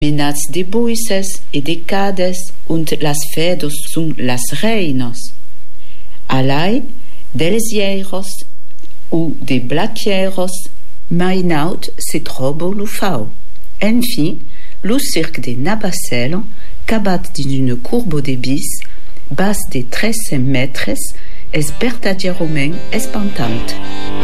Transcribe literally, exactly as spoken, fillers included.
Menats de buices e de cades und las fedos sunt las reinos. Alai dels hieros ou de blacieros, mainaut se trobo lufau. Enfin, le cirque de Nabacelo, cabat d'une courbe de bis, basse de treize mètres, es verdaderament espantante.